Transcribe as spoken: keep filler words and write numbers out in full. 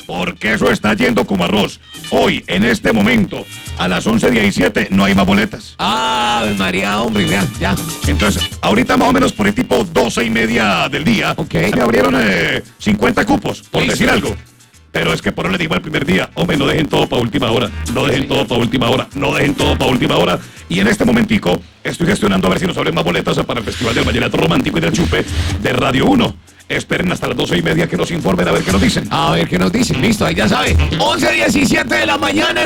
porque eso está yendo como arroz. Hoy, en este momento, a las once diecisiete, no hay más boletas. Ah, María, hombre, ya, ya. Entonces, ahorita más o menos por el tipo doce y media del día, Ok. me abrieron eh, cincuenta cupos, por Listo. decir algo. Pero es que por eso le digo al primer día, hombre, no dejen todo para última hora, no dejen todo para última hora, no dejen todo para última hora. Y en este momentico estoy gestionando a ver si nos abren más boletas para el Festival del Vallenato Romántico y del Chupe de Radio uno. Esperen hasta las doce y media que nos informen a ver qué nos dicen. A ver qué nos dicen. Listo, ahí ya sabe. once diecisiete de la mañana.